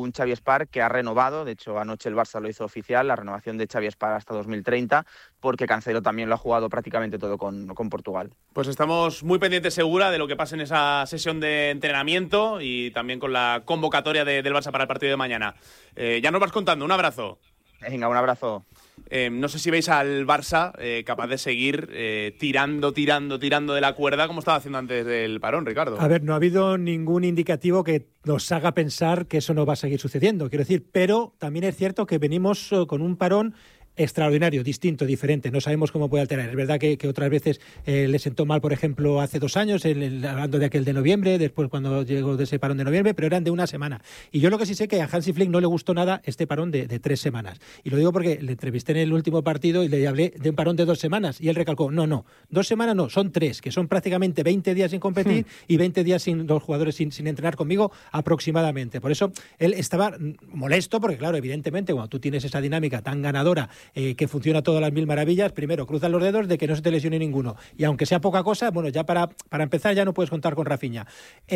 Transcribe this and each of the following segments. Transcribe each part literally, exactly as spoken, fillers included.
un Xavi Espar que ha renovado, de hecho anoche el Barça lo hizo oficial, la renovación de Xavi Espar hasta dos mil treinta, porque Cancelo también lo ha jugado prácticamente todo con, con Portugal. Pues estamos muy pendientes, Segura, de lo que pase en esa sesión de entrenamiento y también con la convocatoria de, del Barça para el partido de mañana. Eh, ya nos vas contando, un abrazo. Venga, un abrazo. Eh, no sé si veis al Barça eh, capaz de seguir eh, tirando, tirando, tirando de la cuerda como estaba haciendo antes del parón, Ricardo. A ver, no ha habido ningún indicativo que nos haga pensar que eso no va a seguir sucediendo, quiero decir, pero también es cierto que venimos uh, con un parón extraordinario, distinto, diferente. No sabemos cómo puede alterar. Es verdad que, que otras veces eh, le sentó mal, por ejemplo, hace dos años, el, el, hablando de aquel de noviembre, después cuando llegó de ese parón de noviembre, pero eran de una semana. Y yo lo que sí sé que a Hansi Flick no le gustó nada este parón de, de tres semanas. Y lo digo porque le entrevisté en el último partido y le hablé de un parón de dos semanas. Y él recalcó, no, no, dos semanas no, son tres, que son prácticamente veinte días sin competir hmm. y veinte días sin los jugadores sin, sin entrenar conmigo aproximadamente. Por eso él estaba molesto, porque claro, evidentemente, cuando tú tienes esa dinámica tan ganadora, Eh, que funciona todas las mil maravillas, primero cruzan los dedos de que no se te lesione ninguno, y aunque sea poca cosa, bueno, ya para, para empezar ya no puedes contar con Rafinha,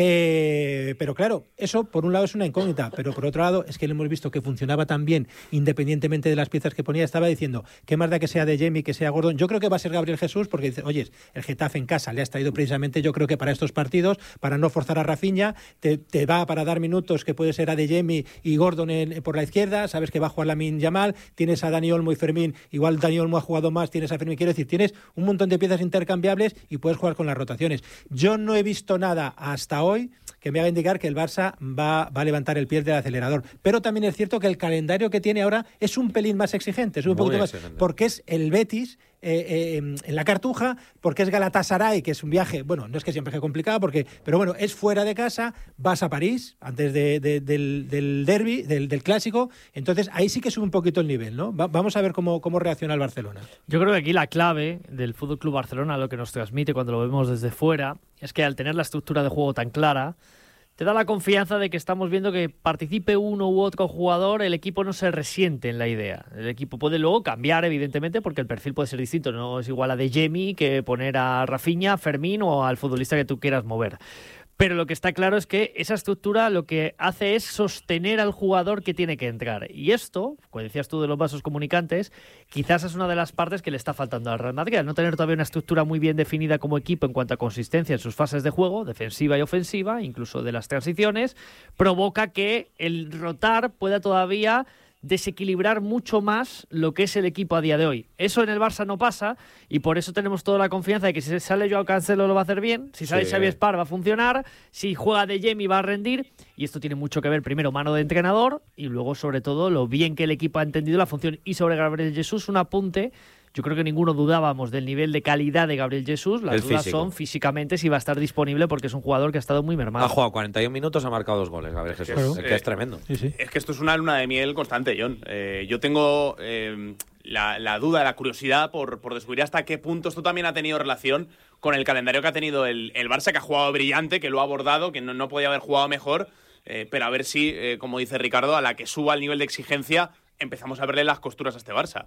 eh, pero claro, eso por un lado es una incógnita, pero por otro lado es que le hemos visto que funcionaba tan bien independientemente de las piezas que ponía. Estaba diciendo, qué más da que sea de Jamie, que sea Gordon. Yo creo que va a ser Gabriel Jesús, porque dice, oye, el Getafe en casa le has traído precisamente, yo creo que para estos partidos, para no forzar a Rafinha, te, te va para dar minutos, que puede ser a de Jamie y Gordon en, por la izquierda, sabes que va a jugar Lamine Yamal, tienes a Dani Olmo y Fermín, igual Dani Olmo ha jugado más, tienes a Fermín, quiero decir, tienes un montón de piezas intercambiables y puedes jugar con las rotaciones. Yo no he visto nada hasta hoy que me haga indicar que el Barça va, va a levantar el pie del acelerador, pero también es cierto que el calendario que tiene ahora es un pelín más exigente, es un poquito más, porque es el Betis eh, eh, en la Cartuja, porque es Galatasaray, que es un viaje, bueno, no es que sea un viaje complicado, porque, pero bueno, es fuera de casa, vas a París antes de, de, del, del derbi, del, del clásico, entonces ahí sí que sube un poquito el nivel, ¿no? Va, vamos a ver cómo, cómo reacciona el Barcelona. Yo creo que aquí la clave del F C Barcelona, lo que nos transmite cuando lo vemos desde fuera, es que al tener la estructura de juego tan clara, te da la confianza de que estamos viendo que participe uno u otro jugador, el equipo no se resiente en la idea. El equipo puede luego cambiar, evidentemente, porque el perfil puede ser distinto. No es igual a de Jamie que poner a Rafinha, Fermín o al futbolista que tú quieras mover. Pero lo que está claro es que esa estructura lo que hace es sostener al jugador que tiene que entrar. Y esto, como decías tú de los vasos comunicantes, quizás es una de las partes que le está faltando al Real Madrid. Al no tener todavía una estructura muy bien definida como equipo en cuanto a consistencia en sus fases de juego, defensiva y ofensiva, incluso de las transiciones, provoca que el rotar pueda todavía desequilibrar mucho más lo que es el equipo a día de hoy. Eso en el Barça no pasa y por eso tenemos toda la confianza de que si sale Joao Cancelo lo va a hacer bien, si sale sí. Xavi Espar va a funcionar, si juega de Jamie va a rendir, y esto tiene mucho que ver, primero, mano de entrenador, y luego, sobre todo, lo bien que el equipo ha entendido la función. Y sobre Gabriel Jesús, un apunte. Yo creo que ninguno dudábamos del nivel de calidad de Gabriel Jesús. Las el dudas físico. son físicamente si va a estar disponible, porque es un jugador que ha estado muy mermado. Ha jugado cuarenta y un minutos, ha marcado dos goles, Gabriel Jesús. Es, es, que es tremendo. Sí, sí. Es que esto es una luna de miel constante, John. Eh, yo tengo eh, la, la duda, la curiosidad por, por descubrir hasta qué punto esto también ha tenido relación con el calendario que ha tenido el, el Barça, que ha jugado brillante, que lo ha abordado, que no, no podía haber jugado mejor. Eh, pero a ver si, eh, como dice Ricardo, a la que suba el nivel de exigencia, empezamos a verle las costuras a este Barça.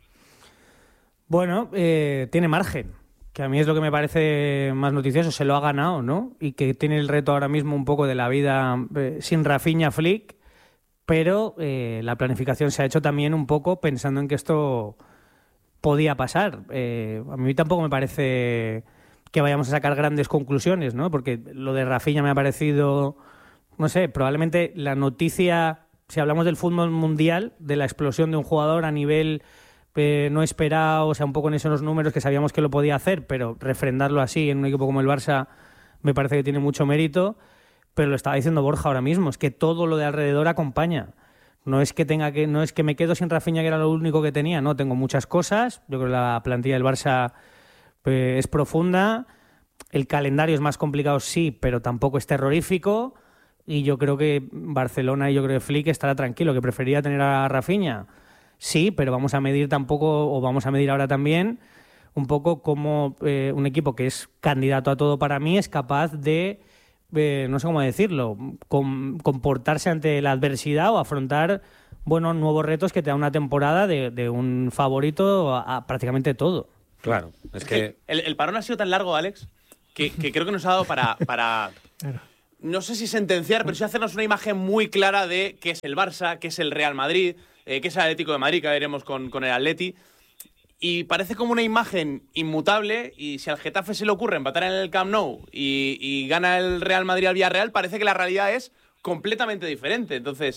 Bueno, eh, tiene margen, que a mí es lo que me parece más noticioso, se lo ha ganado, ¿no? Y que tiene el reto ahora mismo un poco de la vida eh, sin Rafinha, Flick, pero eh, la planificación se ha hecho también un poco pensando en que esto podía pasar. Eh, a mí tampoco me parece que vayamos a sacar grandes conclusiones, ¿no? Porque lo de Rafinha me ha parecido, no sé, probablemente la noticia, si hablamos del fútbol mundial, de la explosión de un jugador a nivel Eh, no esperado, o sea, un poco en esos números que sabíamos que lo podía hacer, pero refrendarlo así en un equipo como el Barça me parece que tiene mucho mérito. Pero lo estaba diciendo Borja ahora mismo, es que todo lo de alrededor acompaña. No es que tenga que, no es que me quedo sin Rafinha, que era lo único que tenía, no, tengo muchas cosas. Yo creo que la plantilla del Barça eh, es profunda, el calendario es más complicado, sí, pero tampoco es terrorífico, y yo creo que Barcelona y yo creo que Flick estará tranquilo, que preferiría tener a Rafinha. Sí, pero vamos a medir tampoco, o vamos a medir ahora también, un poco cómo eh, un equipo que es candidato a todo para mí es capaz de, eh, no sé cómo decirlo, com- comportarse ante la adversidad o afrontar, bueno, nuevos retos que te da una temporada de, de un favorito a, a prácticamente todo. Claro, es, es que... que el, el parón ha sido tan largo, Alex, que, que creo que nos ha dado para... para... no sé si sentenciar, pero sí hacernos una imagen muy clara de qué es el Barça, qué es el Real Madrid, eh, qué es el Atlético de Madrid, que veremos con, con el Atleti. Y parece como una imagen inmutable, y si al Getafe se le ocurre empatar en el Camp Nou y, y gana el Real Madrid al Villarreal, parece que la realidad es completamente diferente. Entonces,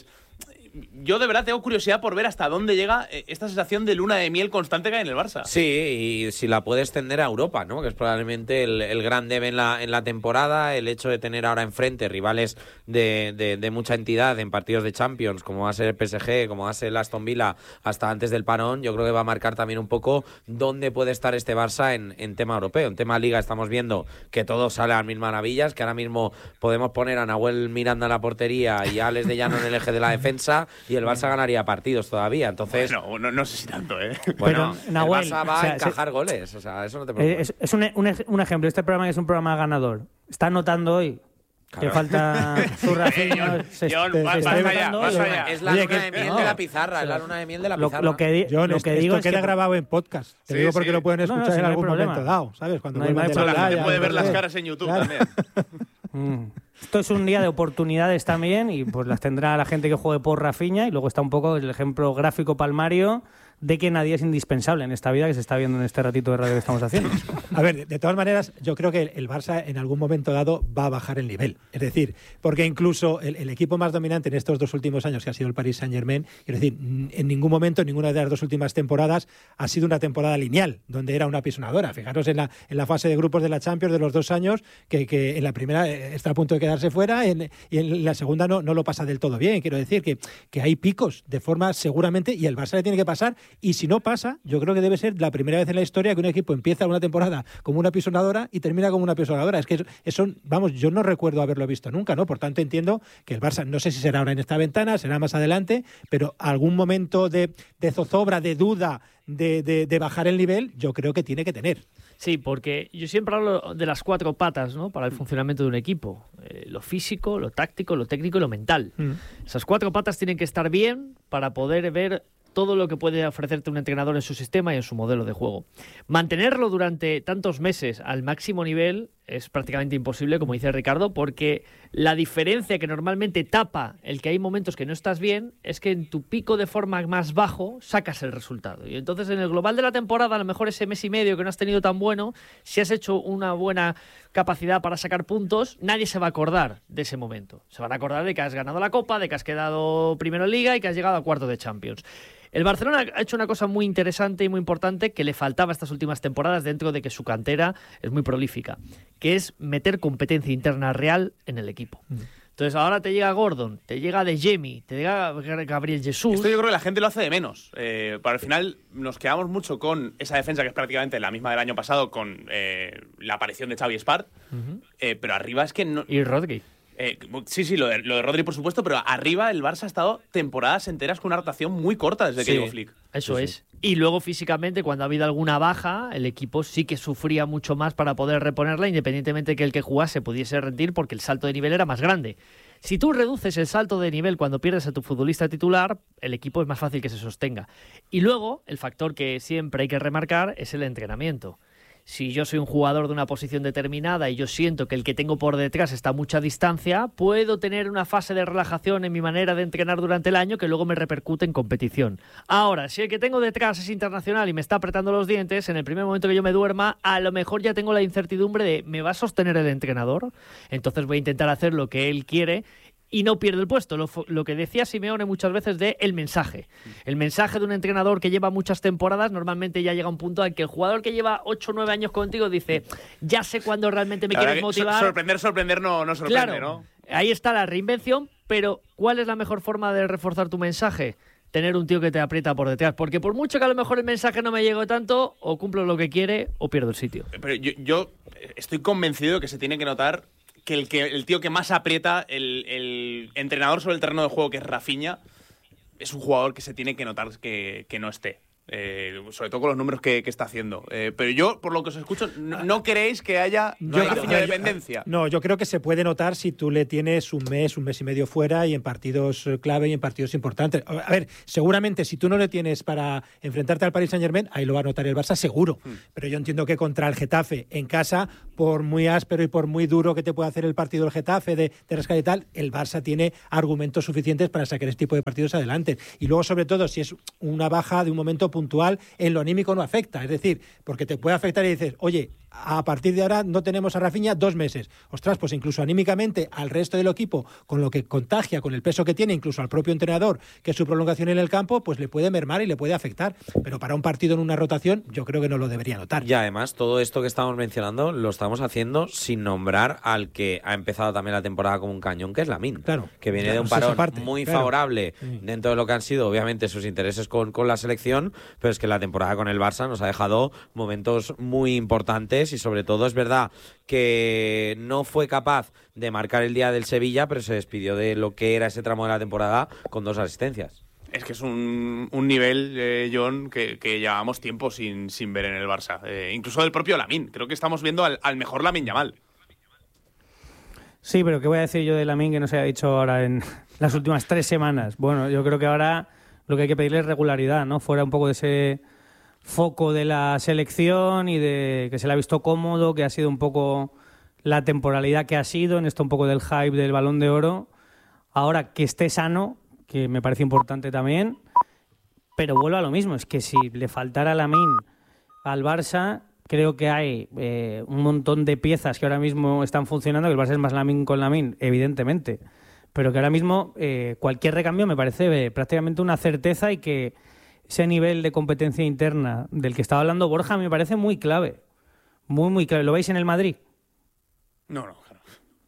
yo de verdad tengo curiosidad por ver hasta dónde llega esta sensación de luna de miel constante que hay en el Barça. Sí, y si la puede extender a Europa, ¿no? Que es probablemente el, el gran debe en la, en la temporada, el hecho de tener ahora enfrente rivales de, de, de mucha entidad en partidos de Champions, como va a ser el P S G, como va a ser el Aston Villa, hasta antes del parón, yo creo que va a marcar también un poco dónde puede estar este Barça en, en tema europeo. En tema Liga estamos viendo que todo sale a mil maravillas, que ahora mismo podemos poner a Nahuel Miranda en la portería y a Alex de Llano en el eje de la defensa, y el Barça ganaría partidos todavía, entonces... Bueno, no, no sé si tanto, ¿eh? Bueno, pero, Nahuel, el Barça va o sea, a encajar se, goles, o sea, eso no te preocupes. Es, es un, un, un ejemplo, este programa es un programa ganador. ¿Está notando hoy que falta su Rafinha? Se, John, se, vas, se vas allá, vas allá. Es la Oye, luna que, de miel no, de la pizarra, es la luna de miel de la lo, pizarra. Lo que, John, lo esto, que digo esto es queda que... grabado en podcast. Te sí, digo porque sí. lo pueden escuchar no, no, sí, en no algún problema. momento dado, ¿sabes? Cuando no hay, vuelvan no de hay la La playa, gente puede ver no las sé. caras en YouTube Claro. también. Mm. Esto es un día de oportunidades también, y pues las tendrá la gente que juegue por Rafinha, y luego está un poco el ejemplo gráfico palmario de que nadie es indispensable en esta vida, que se está viendo en este ratito de radio que estamos haciendo. A ver, de, de todas maneras, yo creo que el, el Barça en algún momento dado va a bajar el nivel. Es decir, porque incluso el, el equipo más dominante en estos dos últimos años, que ha sido el Paris Saint-Germain, es decir, en ningún momento, en ninguna de las dos últimas temporadas, ha sido una temporada lineal, donde era una pisonadora. Fijaros en la, en la fase de grupos de la Champions de los dos años, que, que en la primera está a punto de quedarse fuera, en, y en la segunda no, no lo pasa del todo bien. Quiero decir que, que hay picos de forma seguramente, y el Barça le tiene que pasar, y si no pasa, yo creo que debe ser la primera vez en la historia que un equipo empieza una temporada como una pisonadora y termina como una pisonadora. Es que eso, vamos, yo no recuerdo haberlo visto nunca, ¿no? Por tanto, entiendo que el Barça, no sé si será ahora en esta ventana, será más adelante, pero algún momento de, de zozobra, de duda, de, de, de bajar el nivel, yo creo que tiene que tener. Sí, porque yo siempre hablo de las cuatro patas, ¿no?, para el funcionamiento de un equipo. Eh, lo físico, lo táctico, lo técnico y lo mental. Mm. Esas cuatro patas tienen que estar bien para poder ver todo lo que puede ofrecerte un entrenador en su sistema y en su modelo de juego. Mantenerlo durante tantos meses al máximo nivel es prácticamente imposible, como dice Ricardo, porque la diferencia que normalmente tapa el que hay momentos que no estás bien es que en tu pico de forma más bajo sacas el resultado. Y entonces en el global de la temporada, a lo mejor ese mes y medio que no has tenido tan bueno, si has hecho una buena capacidad para sacar puntos, nadie se va a acordar de ese momento. Se van a acordar de que has ganado la Copa, de que has quedado primero en Liga y que has llegado a cuarto de Champions. El Barcelona ha hecho una cosa muy interesante y muy importante que le faltaba estas últimas temporadas, dentro de que su cantera es muy prolífica, que es meter competencia interna real en el equipo. Mm. Entonces ahora te llega Gordon, te llega De Jemi, te llega Gabriel Jesús. Esto yo creo que la gente lo hace de menos. Eh, para el final nos quedamos mucho con esa defensa que es prácticamente la misma del año pasado, con eh, la aparición de Xavi Espart, uh-huh. eh, pero arriba es que no... Y Rodri. Eh, sí, sí, lo de, lo de Rodri, por supuesto, pero arriba el Barça ha estado temporadas enteras con una rotación muy corta desde sí, que llegó Flick. Eso sí, es. Sí. Y luego físicamente, cuando ha habido alguna baja, el equipo sí que sufría mucho más para poder reponerla, independientemente de que el que jugase pudiese rendir, porque el salto de nivel era más grande. Si tú reduces el salto de nivel cuando pierdes a tu futbolista titular, el equipo es más fácil que se sostenga. Y luego, el factor que siempre hay que remarcar es el entrenamiento. Si yo soy un jugador de una posición determinada y yo siento que el que tengo por detrás está a mucha distancia, puedo tener una fase de relajación en mi manera de entrenar durante el año que luego me repercute en competición. Ahora, si el que tengo detrás es internacional y me está apretando los dientes, en el primer momento que yo me duerma, a lo mejor ya tengo la incertidumbre de ¿me va a sostener el entrenador? Entonces voy a intentar hacer lo que él quiere y no pierde el puesto. Lo, lo que decía Simeone muchas veces de el mensaje. El mensaje de un entrenador que lleva muchas temporadas normalmente ya llega a un punto en que el jugador que lleva ocho o nueve años contigo dice ya sé cuándo realmente me la quieres motivar. Sorprender, sorprender no, no sorprende, claro, ¿no? Ahí está la reinvención, pero ¿cuál es la mejor forma de reforzar tu mensaje? Tener un tío que te aprieta por detrás, porque por mucho que a lo mejor el mensaje no me llegue tanto, o cumplo lo que quiere o pierdo el sitio. Pero yo, yo estoy convencido de que se tiene que notar que el, que el tío que más aprieta, el, el entrenador sobre el terreno de juego, que es Rafinha, es un jugador que se tiene que notar que, que no esté. Eh, sobre todo con los números que, que está haciendo. Eh, pero yo, por lo que os escucho, no, no creéis que haya yo, Rafinha dependencia. No, yo creo que se puede notar si tú le tienes un mes, un mes y medio fuera y en partidos clave y en partidos importantes. A ver, seguramente si tú no le tienes para enfrentarte al Paris Saint-Germain, ahí lo va a notar el Barça seguro. Hmm. Pero yo entiendo que contra el Getafe en casa por muy áspero y por muy duro que te pueda hacer el partido del Getafe de, de rescate y tal, el Barça tiene argumentos suficientes para sacar este tipo de partidos adelante. Y luego, sobre todo, si es una baja de un momento puntual, en lo anímico no afecta. Es decir, porque te puede afectar y dices, oye, a partir de ahora no tenemos a Rafinha dos meses. Ostras, pues incluso anímicamente al resto del equipo, con lo que contagia, con el peso que tiene, incluso al propio entrenador, que es su prolongación en el campo, pues le puede mermar y le puede afectar. Pero para un partido en una rotación, yo creo que no lo debería notar. Y además, todo esto que estamos mencionando lo estamos haciendo sin nombrar al que ha empezado también la temporada como un cañón, que es Lamine. Claro. Que viene claro, de un parón parte, muy claro. favorable sí. dentro de lo que han sido, obviamente, sus intereses con, con la selección, pero es que la temporada con el Barça nos ha dejado momentos muy importantes y sobre todo es verdad que no fue capaz de marcar el día del Sevilla, pero se despidió de lo que era ese tramo de la temporada con dos asistencias. Es que es un, un nivel, eh, John, que, que llevamos tiempo sin, sin ver en el Barça. Eh, incluso del propio Lamine. Creo que estamos viendo al, al mejor Lamine Yamal. Sí, pero ¿qué voy a decir yo de Lamine que no se ha dicho ahora en las últimas tres semanas? Bueno, yo creo que ahora lo que hay que pedirle es regularidad, ¿no? Fuera un poco de ese foco de la selección y de que se le ha visto cómodo, que ha sido un poco la temporalidad que ha sido, en esto un poco del hype del Balón de Oro. Ahora que esté sano, que me parece importante también, pero vuelvo a lo mismo, es que si le faltara Lamine al Barça, creo que hay eh, un montón de piezas que ahora mismo están funcionando, que el Barça es más Lamine con Lamine, evidentemente, pero que ahora mismo eh, cualquier recambio me parece eh, prácticamente una certeza y que ese nivel de competencia interna del que estaba hablando Borja me parece muy clave, muy, muy clave. ¿Lo veis en el Madrid? No, no, claro.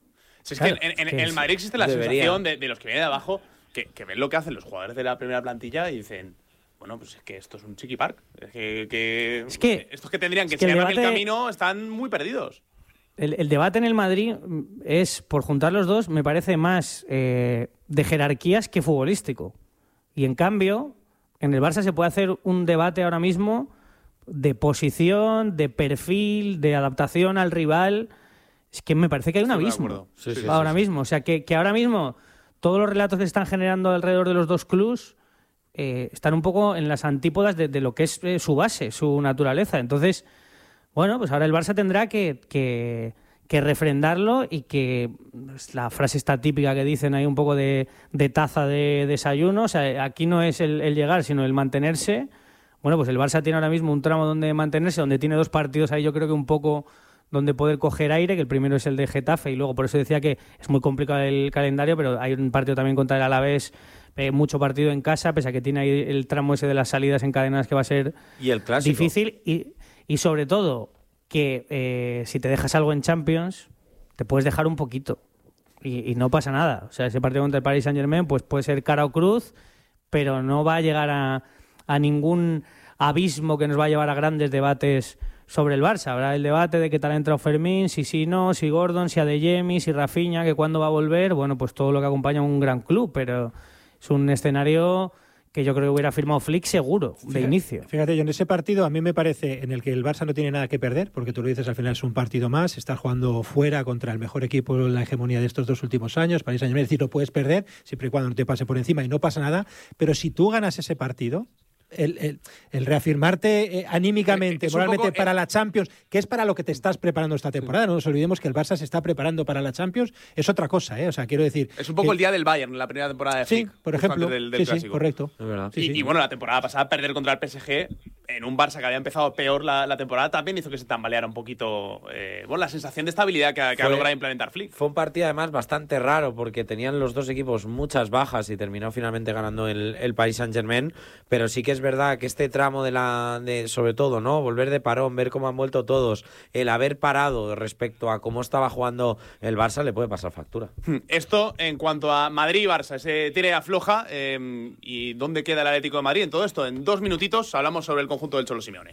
Si es Claro, que en, en- es que en el Madrid existe la debería. sensación de, de los que vienen de abajo que, que ven lo que hacen los jugadores de la primera plantilla y dicen, bueno, pues es que esto es un chiqui park. Es que, que- Es que- estos que tendrían que es que el enseñarnos el debate- camino están muy perdidos. El, el debate en el Madrid es, por juntar los dos, me parece más eh, de jerarquías que futbolístico. Y en cambio, en el Barça se puede hacer un debate ahora mismo de posición, de perfil, de adaptación al rival. Es que me parece que hay un Estoy de abismo acuerdo. Sí, sí, ahora sí, sí. mismo. O sea, que, que ahora mismo todos los relatos que se están generando alrededor de los dos clubs eh, están un poco en las antípodas de, de lo que es eh, su base, su naturaleza. Entonces, bueno, pues ahora el Barça tendrá que, que, que refrendarlo y que pues, la frase está típica que dicen ahí un poco de, de taza de desayuno. O sea, aquí no es el, el llegar, sino el mantenerse. Bueno, pues el Barça tiene ahora mismo un tramo donde mantenerse, donde tiene dos partidos ahí, yo creo que un poco donde poder coger aire, que el primero es el de Getafe y luego por eso decía que es muy complicado el calendario, pero hay un partido también contra el Alavés, eh, mucho partido en casa, pese a que tiene ahí el tramo ese de las salidas encadenadas que va a ser Y el clásico. difícil y, y sobre todo que eh, si te dejas algo en Champions te puedes dejar un poquito y, y no pasa nada. O sea, ese partido contra el Paris Saint-Germain pues puede ser cara o cruz, pero no va a llegar a, a ningún abismo que nos va a llevar a grandes debates sobre el Barça. Habrá el debate de qué tal ha entrado Fermín, si sí, no, si Gordon, si Adeyemi, si Rafinha, que cuándo va a volver. Bueno, pues todo lo que acompaña a un gran club, pero es un escenario que yo creo que hubiera firmado Flick seguro, de Fíjate, inicio. Fíjate, yo en ese partido a mí me parece en el que el Barça no tiene nada que perder, porque tú lo dices, al final es un partido más, estás jugando fuera contra el mejor equipo en la hegemonía de estos dos últimos años, Paris Saint-Germain, es decir, lo puedes perder siempre y cuando no te pase por encima y no pasa nada, pero si tú ganas ese partido, El, el, el reafirmarte eh, anímicamente, Es un moralmente poco, para eh, la Champions, que es para lo que te estás preparando esta temporada. No nos olvidemos que el Barça se está preparando para la Champions, es otra cosa, ¿eh? O sea, quiero decir... Es un poco que- el día del Bayern, la primera temporada de Sí, Flick. por justo ejemplo. antes del, del sí, sí, clásico. correcto. Es verdad. Sí, y, sí. y bueno, la temporada pasada perder contra el P S G en un Barça que había empezado peor la, la temporada también hizo que se tambaleara un poquito eh, bueno, la sensación de estabilidad que, ha- que ha Fue- logrado implementar Flick. Fue un partido además bastante raro porque tenían los dos equipos muchas bajas y terminó finalmente ganando el, el Paris Saint-Germain, pero sí que es verdad que este tramo de la de sobre todo, ¿no? Volver de parón, ver cómo han vuelto todos, el haber parado respecto a cómo estaba jugando el Barça le puede pasar factura. Esto en cuanto a Madrid y Barça, ese tire afloja eh, y dónde queda el Atlético de Madrid en todo esto. En dos minutitos hablamos sobre el conjunto del Cholo Simeone.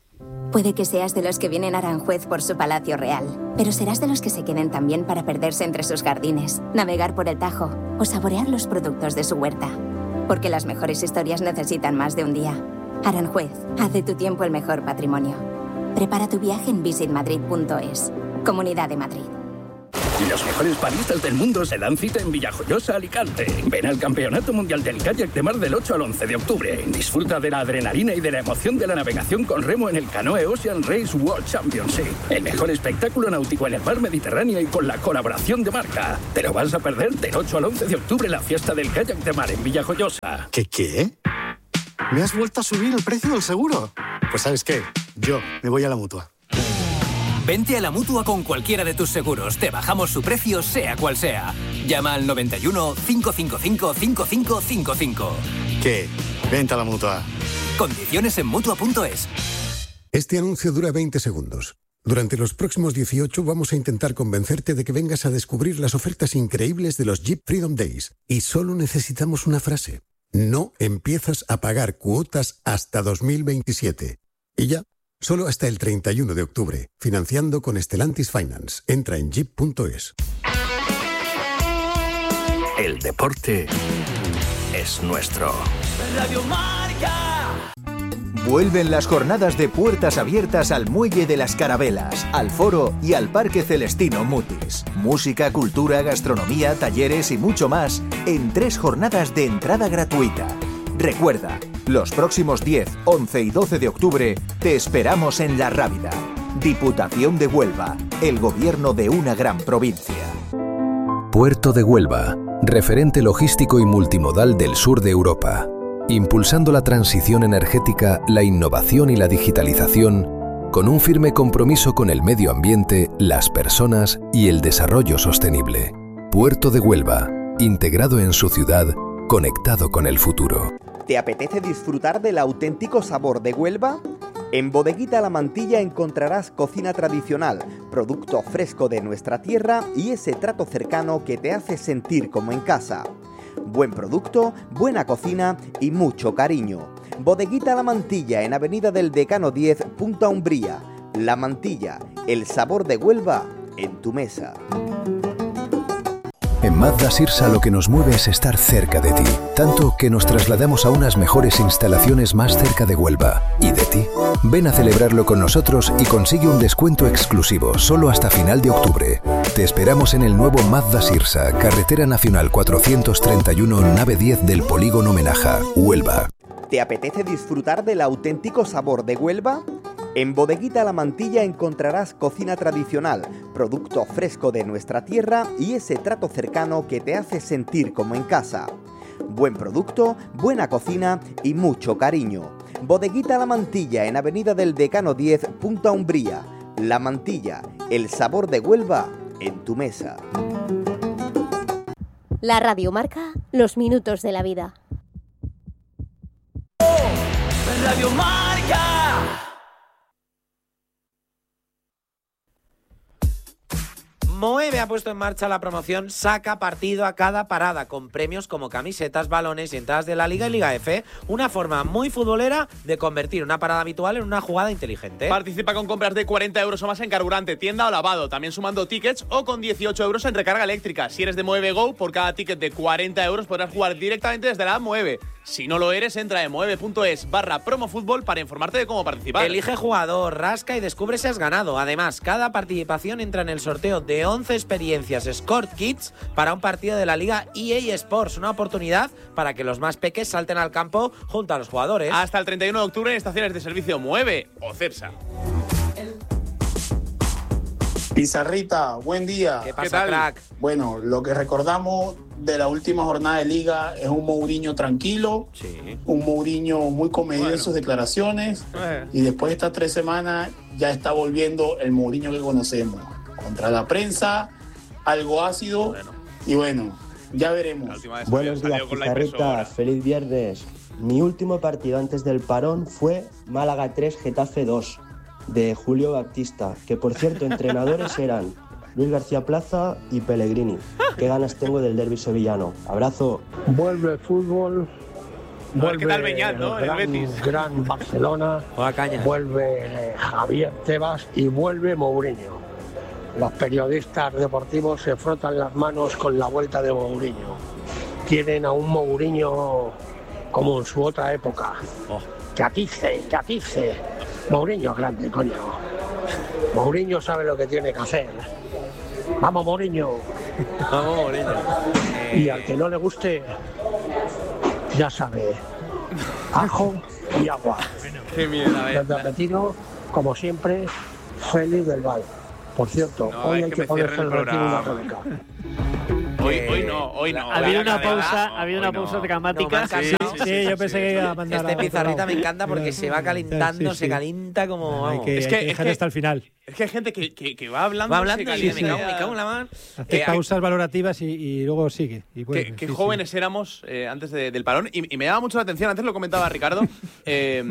Puede que seas de los que vienen a Aranjuez por su palacio real, pero serás de los que se queden también para perderse entre sus jardines, navegar por el Tajo o saborear los productos de su huerta. Porque las mejores historias necesitan más de un día. Aranjuez, haz de tu tiempo el mejor patrimonio. Prepara tu viaje en visit madrid punto es. Comunidad de Madrid. Los mejores baristas del mundo se dan cita en Villajoyosa, Alicante. Ven al Campeonato Mundial del Kayak de Mar del ocho al once de octubre. Disfruta de la adrenalina y de la emoción de la navegación con remo en el Canoe Ocean Race World Championship. El mejor espectáculo náutico en el mar Mediterráneo y con la colaboración de Marca. Te lo vas a perder del ocho al once de octubre la fiesta del kayak de mar en Villajoyosa. ¿Qué qué? ¿Me has vuelto a subir el precio del seguro? Pues ¿sabes qué? Yo me voy a la Mutua. Vente a la Mutua con cualquiera de tus seguros. Te bajamos su precio, sea cual sea. Llama al noventa y uno, cinco cinco cinco, cinco cinco cinco cinco. ¿Qué? Vente a la Mutua. Condiciones en Mutua punto es. Este anuncio dura veinte segundos. Durante los próximos dieciocho vamos a intentar convencerte de que vengas a descubrir las ofertas increíbles de los Jeep Freedom Days. Y solo necesitamos una frase. No empiezas a pagar cuotas hasta dos mil veintisiete. Y ya. Solo hasta el treinta y uno de octubre. Financiando con Stellantis Finance. Entra en jeep punto es. El deporte es nuestro. Radio Marca. Vuelven las jornadas de puertas abiertas al Muelle de las Carabelas, al Foro y al Parque Celestino Mutis. Música, cultura, gastronomía, talleres y mucho más en tres jornadas de entrada gratuita. Recuerda, los próximos diez, once y doce de octubre te esperamos en La Rábida. Diputación de Huelva, el gobierno de una gran provincia. Puerto de Huelva, referente logístico y multimodal del sur de Europa. Impulsando la transición energética, la innovación y la digitalización, con un firme compromiso con el medio ambiente, las personas y el desarrollo sostenible. Puerto de Huelva, integrado en su ciudad, conectado con el futuro. ¿Te apetece disfrutar del auténtico sabor de Huelva? En Bodeguita La Mantilla encontrarás cocina tradicional, producto fresco de nuestra tierra y ese trato cercano que te hace sentir como en casa. Buen producto, buena cocina y mucho cariño. Bodeguita La Mantilla en Avenida del Decano diez, Punta Umbría. La Mantilla, el sabor de Huelva en tu mesa. En Mazda Sirsa lo que nos mueve es estar cerca de ti, tanto que nos trasladamos a unas mejores instalaciones más cerca de Huelva. ¿Y de ti? Ven a celebrarlo con nosotros y consigue un descuento exclusivo solo hasta final de octubre. Te esperamos en el nuevo Mazda Sirsa, Carretera Nacional cuatrocientos treinta y uno, nave diez del Polígono Menaja, Huelva. ¿Te apetece disfrutar del auténtico sabor de Huelva? En Bodeguita La Mantilla encontrarás cocina tradicional, producto fresco de nuestra tierra y ese trato cercano que te hace sentir como en casa. Buen producto, buena cocina y mucho cariño. Bodeguita La Mantilla en Avenida del Decano diez, Punta Umbría. La Mantilla, el sabor de Huelva en tu mesa. La Radio Marca, los minutos de la vida. Radio Marca. Moeve ha puesto en marcha la promoción Saca partido a cada parada, con premios como camisetas, balones y entradas de la Liga y Liga F. Una forma muy futbolera de convertir una parada habitual en una jugada inteligente. Participa con compras de cuarenta euros o más en carburante, tienda o lavado, también sumando tickets, o con dieciocho euros en recarga eléctrica. Si eres de Moeve Go, por cada ticket de cuarenta euros podrás jugar directamente desde la app Moeve. Si no lo eres, entra en mueve punto es barra promofútbol para informarte de cómo participar. Elige jugador, rasca y descubre si has ganado. Además, cada participación entra en el sorteo de once experiencias Score Kits para un partido de la Liga E A Sports. Una oportunidad para que los más peques salten al campo junto a los jugadores. Hasta el treinta y uno de octubre en estaciones de servicio Mueve o Cepsa. Pizarrita, buen día. ¿Qué pasa, crack? Bueno, lo que recordamos de la última jornada de Liga es un Mourinho tranquilo, sí. un Mourinho muy comedido bueno. en sus declaraciones, bueno. y después de estas tres semanas ya está volviendo el Mourinho que conocemos. Contra la prensa, algo ácido, bueno. y bueno, ya veremos. Buenos días, Pizarrita, feliz viernes. Mi último partido antes del parón fue Málaga tres, Getafe dos. De Julio Baptista, que por cierto entrenadores eran Luis García Plaza y Pellegrini. Qué ganas tengo del derbi sevillano. Abrazo. Vuelve el fútbol. Vuelve ¿Qué tal Beñat, no? El gran, Betis. gran Barcelona. Vuelve Javier Tebas y vuelve Mourinho. Los periodistas deportivos se frotan las manos con la vuelta de Mourinho. Tienen a un Mourinho como en su otra época. Oh. Que atice, que atice. Mourinho es grande, coño. Mourinho sabe lo que tiene que hacer. Vamos, Mourinho. Vamos, Mourinho. Eh... Y al que no le guste, ya sabe, ajo y agua. Qué miedo, a ver. Desde retiro, como siempre, Félix del Val. Por cierto, no, hoy hay hay que, que ponerse el retiro una rebeca. Hoy, hoy no, hoy no. Ha habido una pausa, no, ha habido una no. pausa dramática. No, sí, sí, sí, yo pensé que iba a mandar Este a otro pizarrita lado. me encanta porque se va calentando, Sí, sí. se calienta como... Hay que, Es hay que- que es dejar que- hasta el final. Es que hay gente que, que, que va hablando. Va hablando se y me calienta. cago, me cago en la mano. Hace Eh, pausas valorativas y, y luego sigue. Y vuelve. Qué, qué Sí, sí. jóvenes éramos eh, antes de- del parón. Y, y me llama mucho la atención, antes lo comentaba Ricardo, eh,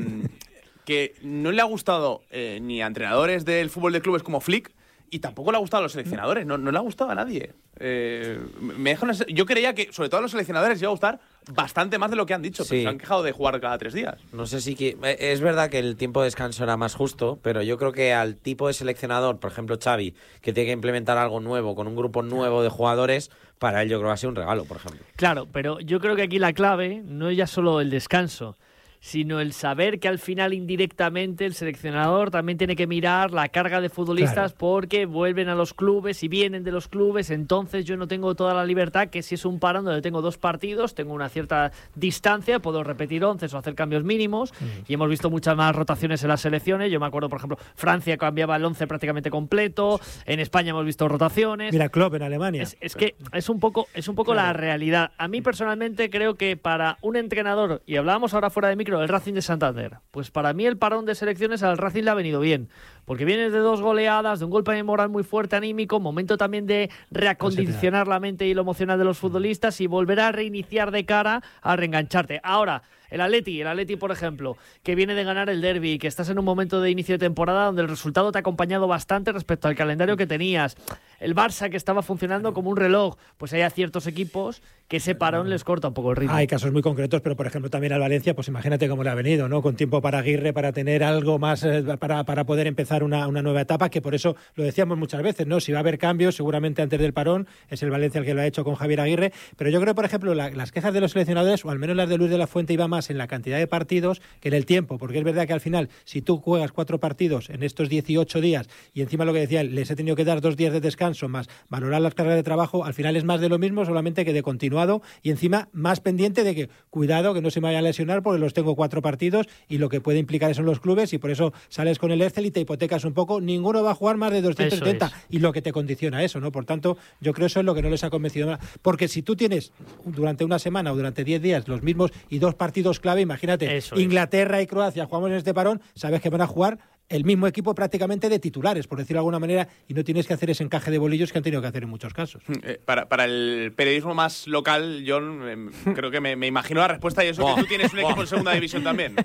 que no le ha gustado eh, ni a entrenadores del fútbol de clubes como Flick, y tampoco le ha gustado a los seleccionadores. No, no le ha gustado a nadie. Eh, me deja una- yo creía que, sobre todo a los seleccionadores, les iba a gustar bastante más de lo que han dicho. Sí. Pero se han quejado de jugar cada tres días. No sé si... que- Es verdad que el tiempo de descanso era más justo, pero yo creo que al tipo de seleccionador, por ejemplo Xavi, que tiene que implementar algo nuevo con un grupo nuevo de jugadores, para él yo creo que va a ser un regalo, por ejemplo. Claro, pero yo creo que aquí la clave no es ya solo el descanso, sino el saber que al final indirectamente el seleccionador también tiene que mirar la carga de futbolistas, claro, porque vuelven a los clubes y vienen de los clubes, entonces yo no tengo toda la libertad que si es un parón donde tengo dos partidos, tengo una cierta distancia, puedo repetir once o hacer cambios mínimos, mm. y hemos visto muchas más rotaciones en las selecciones. Yo me acuerdo, por ejemplo, Francia cambiaba el once prácticamente completo, en España hemos visto rotaciones. Mira, Klopp en Alemania. Es, es que es un poco, es un poco claro, la realidad. A mí personalmente creo que para un entrenador, y hablábamos ahora fuera de micro, el Racing de Santander, pues para mí el parón de selecciones al Racing le ha venido bien, porque vienes de dos goleadas, de un golpe de moral muy fuerte anímico, momento también de reacondicionar la mente y lo emocional de los futbolistas y volver a reiniciar de cara a reengancharte. Ahora, el Atleti, el Atleti, por ejemplo, que viene de ganar el derbi, que estás en un momento de inicio de temporada donde el resultado te ha acompañado bastante respecto al calendario que tenías. El Barça, que estaba funcionando como un reloj, pues hay ciertos equipos que ese parón les corta un poco el ritmo. Hay casos muy concretos, pero por ejemplo también al Valencia, pues imagínate cómo le ha venido, ¿no? Con tiempo para Aguirre, para tener algo más, eh, para, para poder empezar una, una nueva etapa, que por eso lo decíamos muchas veces, ¿no? Si va a haber cambios, seguramente antes del parón, es el Valencia el que lo ha hecho con Javier Aguirre, pero yo creo, por ejemplo, la, las quejas de los seleccionadores, o al menos las de Luis de la Fuente, iba más en la cantidad de partidos que en el tiempo, porque es verdad que al final, si tú juegas cuatro partidos en estos dieciocho días, y encima lo que decía él, les he tenido que dar dos días de descanso, más valorar las cargas de trabajo, al final es más de lo mismo, solamente que de continuado, y encima más pendiente de que, cuidado, que no se me vaya a lesionar porque los tengo cuatro partidos y lo que puede implicar eso en los clubes, y por eso sales con el Excel y te hipotecas un poco. Ninguno va a jugar más de doscientos setenta es. Y lo que te condiciona eso, ¿no? Por tanto, yo creo eso es lo que no les ha convencido más. Porque si tú tienes durante una semana o durante diez días los mismos y dos partidos clave, imagínate, eso Inglaterra es. y Croacia jugamos en este parón, sabes que van a jugar el mismo equipo prácticamente de titulares, por decirlo de alguna manera, y no tienes que hacer ese encaje de bolillos que han tenido que hacer en muchos casos. Eh, para, para el periodismo más local, yo eh, creo que me, me imagino la respuesta, y eso que tú tienes un equipo en segunda división también.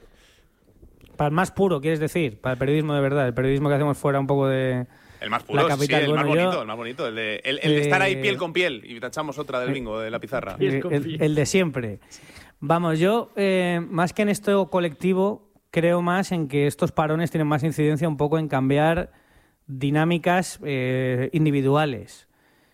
Para el más puro, quieres decir, para el periodismo de verdad, el periodismo que hacemos fuera un poco de... El más puro, la capital. Sí, el bueno, más bonito, yo, el más bonito, el de, el, el de eh, estar ahí piel con piel, y tachamos otra del bingo de la pizarra. El, el, el de siempre. Vamos, yo, eh, más que en esto colectivo, creo más en que estos parones tienen más incidencia un poco en cambiar dinámicas eh, individuales.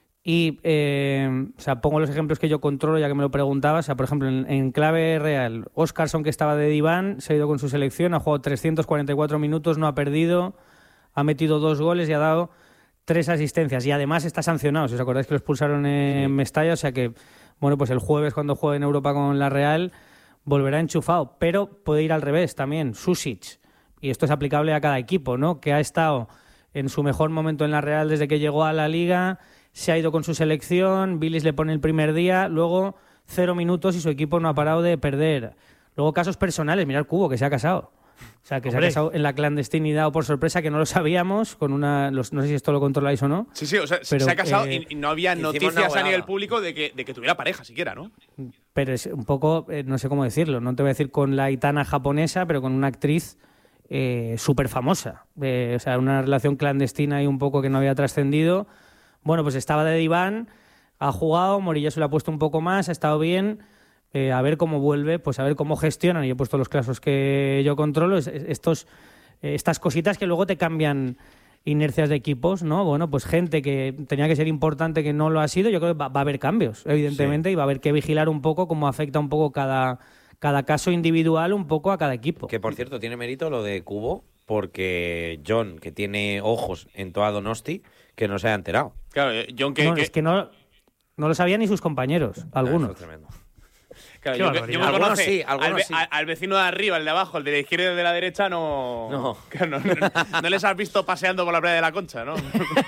Y, eh, o sea, pongo los ejemplos que yo controlo, ya que me lo preguntabas. O sea, por ejemplo, en, en clave real, Óscarson, que estaba de diván, se ha ido con su selección, ha jugado trescientos cuarenta y cuatro minutos, no ha perdido, ha metido dos goles y ha dado tres asistencias. Y además está sancionado. Si os acordáis que lo expulsaron en sí. Mestalla, o sea que, bueno, pues el jueves, cuando juegue en Europa con la Real, volverá enchufado. Pero puede ir al revés también, Susic. Y esto es aplicable a cada equipo, ¿no? Que ha estado en su mejor momento en la Real desde que llegó a la Liga, se ha ido con su selección, Vilis le pone el primer día, luego cero minutos y su equipo no ha parado de perder. Luego casos personales, mirad Cubo, que se ha casado. O sea, que Hombre. se ha casado en la clandestinidad o por sorpresa, que no lo sabíamos, con una, los, no sé si esto lo controláis o no. Sí, sí, o sea, pero, se ha casado eh, y no había noticias a nivel público de que, de que tuviera pareja siquiera, ¿no? Pero es un poco, eh, no sé cómo decirlo, no te voy a decir con la gitana japonesa, pero con una actriz eh, súper famosa. Eh, o sea, una relación clandestina y un poco que no había trascendido. Bueno, pues estaba de diván, ha jugado, Morillo se lo ha puesto un poco más, ha estado bien, eh, a ver cómo vuelve, pues a ver cómo gestionan, y he puesto los casos que yo controlo, es, es, estos, eh, estas cositas que luego te cambian inercias de equipos, ¿no? Bueno, pues gente que tenía que ser importante que no lo ha sido, yo creo que va, va a haber cambios, evidentemente, sí. Y va a haber que vigilar un poco cómo afecta un poco cada, cada caso individual un poco a cada equipo. Que, por cierto, tiene mérito lo de Cubo, porque John, que tiene ojos en toda Donosti, que no se haya enterado. Claro, John, que, no, que... es que no, no lo sabían ni sus compañeros, algunos. Eso es tremendo. Claro, yo, yo me algunos conoce, sí, algunos al, ve, sí. al, al vecino de arriba, el de abajo, el de la izquierda y el de la derecha, no. No. Claro, no, no, no les has visto paseando por la playa de la Concha, ¿no?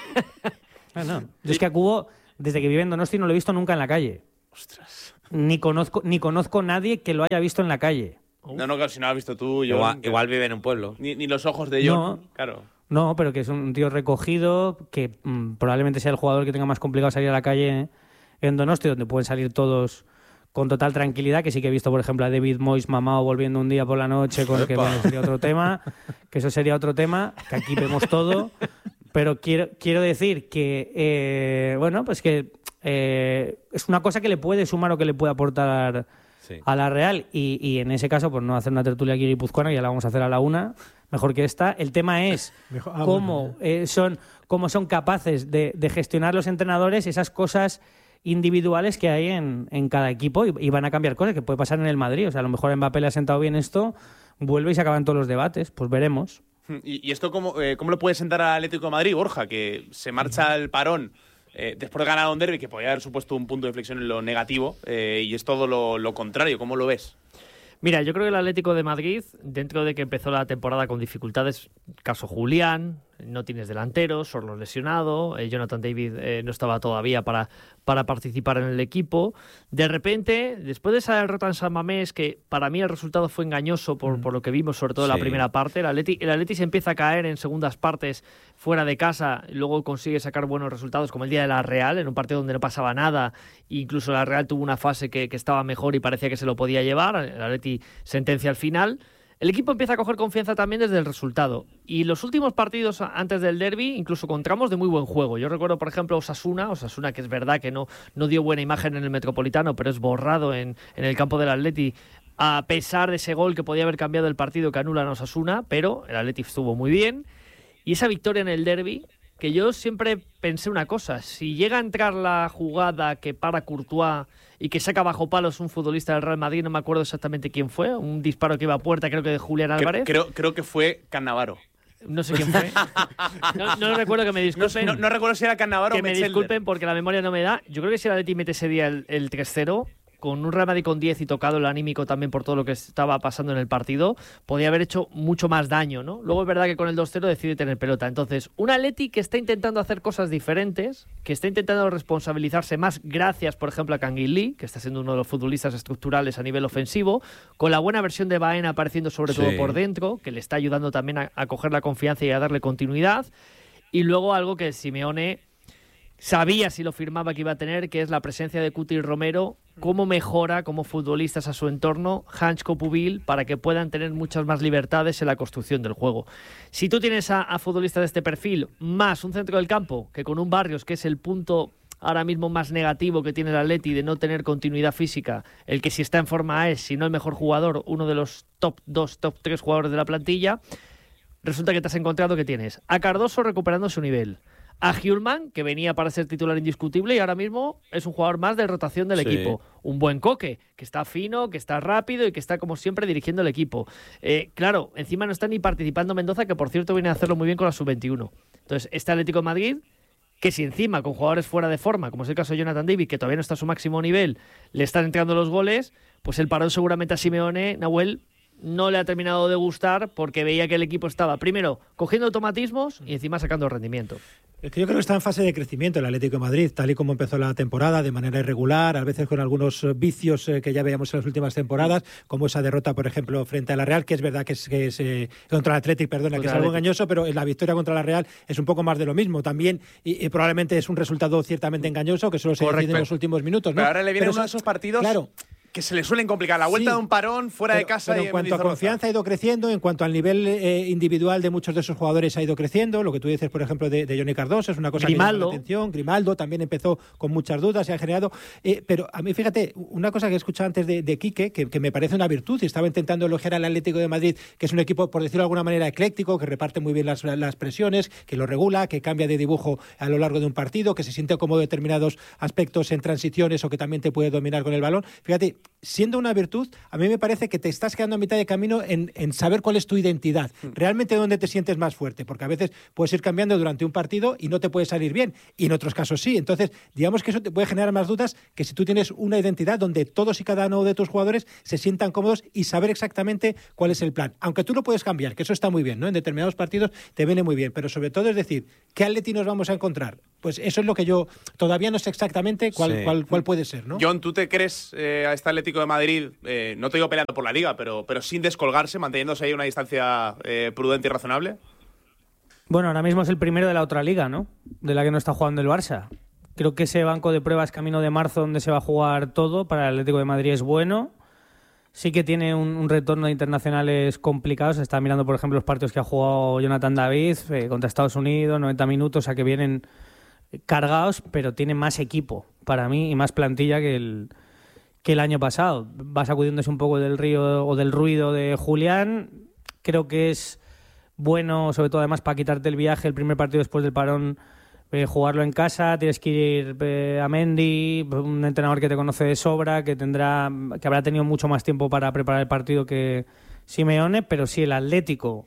No, no. Yo es que a Cubo, desde que vive en Donosti, no lo he visto nunca en la calle. Ostras. Ni conozco, ni conozco nadie que lo haya visto en la calle. No, no, claro, si no lo has visto tú, yo. Igual, igual vive en un pueblo. Ni, ni los ojos de John, No. claro. No, pero que es un tío recogido, que mmm, probablemente sea el jugador que tenga más complicado salir a la calle en Donosti, donde pueden salir todos con total tranquilidad, que sí que he visto, por ejemplo, a David Moyes mamado volviendo un día por la noche, con que bueno, sería otro tema, que eso sería otro tema, que aquí vemos todo, pero quiero, quiero decir que, eh, bueno, pues que eh, es una cosa que le puede sumar o que le puede aportar sí. a la Real, y, y en ese caso, pues no hacer una tertulia aquí guipuzcoana, ya la vamos a hacer a la una, mejor que esta. El tema es mejor, ah, cómo, bueno. eh, son, cómo son capaces de, de gestionar los entrenadores esas cosas individuales que hay en, en cada equipo y, y van a cambiar cosas, que puede pasar en el Madrid. O sea, a lo mejor a Mbappé le ha sentado bien esto, vuelve y se acaban todos los debates. Pues veremos. ¿Y, y esto cómo, eh, cómo le puede sentar al Atlético de Madrid, Borja, que se marcha al parón eh, después de ganar un derbi, que podría haber supuesto un punto de inflexión en lo negativo, eh, y es todo lo, lo contrario? ¿Cómo lo ves? Mira, yo creo que el Atlético de Madrid, dentro de que empezó la temporada con dificultades, caso Julián, no tienes delantero, Sorloth lesionado, eh, Jonathan David eh, no estaba todavía para, para participar en el equipo. De repente, después de esa derrota en San Mamés, que para mí el resultado fue engañoso por, por lo que vimos, sobre todo en sí. la primera parte, el Atleti, el Atleti se empieza a caer en segundas partes fuera de casa, y luego consigue sacar buenos resultados, como el día de la Real, en un partido donde no pasaba nada, incluso la Real tuvo una fase que, que estaba mejor y parecía que se lo podía llevar, el Atleti sentencia al final. El equipo empieza a coger confianza también desde el resultado. Y los últimos partidos antes del derbi, incluso con tramos de muy buen juego. Yo recuerdo, por ejemplo, Osasuna, Osasuna que es verdad que no, no dio buena imagen en el Metropolitano, pero es borrado en, en el campo del Atleti, a pesar de ese gol que podía haber cambiado el partido que anulan a Osasuna, pero el Atleti estuvo muy bien. Y esa victoria en el derbi, que yo siempre pensé una cosa, si llega a entrar la jugada que para Courtois y que saca bajo palos un futbolista del Real Madrid, no me acuerdo exactamente quién fue, un disparo que iba a puerta, creo que de Julián Álvarez. Creo, creo que fue Cannavaro. No sé quién fue. No, no recuerdo, que me disculpen. No, no, no recuerdo si era Cannavaro o Que me Metzelder. disculpen porque la memoria no me da. Yo creo que si el Atleti mete ese día el, el tres cero, con un Real Madrid con diez y tocado el anímico también por todo lo que estaba pasando en el partido, podía haber hecho mucho más daño, ¿no? Luego es verdad que con el dos cero decide tener pelota. Entonces, un Atleti que está intentando hacer cosas diferentes, que está intentando responsabilizarse más gracias, por ejemplo, a Kangin Lee, que está siendo uno de los futbolistas estructurales a nivel ofensivo, con la buena versión de Baena apareciendo sobre sí. todo por dentro, que le está ayudando también a, a coger la confianza y a darle continuidad. Y luego algo que Simeone sabía, si lo firmaba, que iba a tener, que es la presencia de Cuti y Romero, cómo mejora como futbolistas a su entorno Hansko Pubil para que puedan tener muchas más libertades en la construcción del juego. Si tú tienes a, a futbolistas de este perfil, más un centro del campo, que con un Barrios, que es el punto ahora mismo más negativo que tiene el Atleti de no tener continuidad física, el que si está en forma es, si no el mejor jugador, uno de los top dos, top tres jugadores de la plantilla, resulta que te has encontrado que tienes a Cardoso recuperando su nivel, a Hjulman, que venía para ser titular indiscutible y ahora mismo es un jugador más de rotación del sí. equipo. Un buen Coque, que está fino, que está rápido y que está, como siempre, dirigiendo el equipo. Eh, claro, encima no está ni participando Mendoza, que por cierto viene a hacerlo muy bien con la sub veintiuno. Entonces, este Atlético de Madrid, que si encima con jugadores fuera de forma, como es el caso de Jonathan David, que todavía no está a su máximo nivel, le están entrando los goles, pues el parón seguramente a Simeone, Nahuel, no le ha terminado de gustar porque veía que el equipo estaba, primero, cogiendo automatismos y encima sacando rendimiento. Es que yo creo que está en fase de crecimiento el Atlético de Madrid, tal y como empezó la temporada, de manera irregular, a veces con algunos vicios eh, que ya veíamos en las últimas temporadas, como esa derrota, por ejemplo, frente a la Real, que es verdad que es, que es eh, contra el Atlético, perdona, contra que es algo engañoso, pero la victoria contra la Real es un poco más de lo mismo. También, y, y probablemente es un resultado ciertamente engañoso, que solo se decide en los últimos minutos, ¿no? Pero ahora le viene pero uno de esos partidos... Claro. que se le suelen complicar. La vuelta sí, de un parón fuera pero, de casa. Pero y en cuanto a confianza ha ido creciendo, en cuanto al nivel eh, individual de muchos de esos jugadores ha ido creciendo. Lo que tú dices, por ejemplo, de, de Johnny Cardoso es una cosa Grimaldo. que llama la atención. Grimaldo también empezó con muchas dudas, se ha generado. Eh, pero a mí, fíjate, una cosa que he escuchado antes de, de Quique, que, que me parece una virtud, y estaba intentando elogiar al Atlético de Madrid, que es un equipo, por decirlo de alguna manera, ecléctico, que reparte muy bien las, las presiones, que lo regula, que cambia de dibujo a lo largo de un partido, que se siente cómodo determinados aspectos en transiciones o que también te puede dominar con el balón. Fíjate, siendo una virtud, a mí me parece que te estás quedando a mitad de camino en, en saber cuál es tu identidad, realmente dónde te sientes más fuerte, porque a veces puedes ir cambiando durante un partido y no te puede salir bien, y en otros casos sí. Entonces, digamos que eso te puede generar más dudas que si tú tienes una identidad donde todos y cada uno de tus jugadores se sientan cómodos y saber exactamente cuál es el plan. Aunque tú lo puedes cambiar, que eso está muy bien, ¿no? En determinados partidos te viene muy bien, pero sobre todo es decir, ¿qué Atleti nos vamos a encontrar? Pues eso es lo que yo todavía no sé exactamente cuál, sí. cuál, cuál puede ser, ¿no? John, ¿tú te crees eh, a este Atlético de Madrid, eh, no te digo peleando por la Liga, pero, pero sin descolgarse, manteniéndose ahí una distancia eh, prudente y razonable? Bueno, ahora mismo es el primero de la otra liga, ¿no? De la que no está jugando el Barça. Creo que ese banco de pruebas camino de marzo, donde se va a jugar todo, para el Atlético de Madrid es bueno. Sí que tiene un, un retorno de internacionales complicados. Se está mirando, por ejemplo, los partidos que ha jugado Jonathan David eh, contra Estados Unidos, noventa minutos, a que vienen cargados, pero tiene más equipo para mí y más plantilla que el, que el año pasado. Va sacudiéndose un poco del río o del ruido de Julián. Creo que es bueno, sobre todo además para quitarte el viaje, el primer partido después del parón, eh, jugarlo en casa. Tienes que ir eh, a Mendy, un entrenador que te conoce de sobra, que tendrá, que habrá tenido mucho más tiempo para preparar el partido que Simeone, pero si el Atlético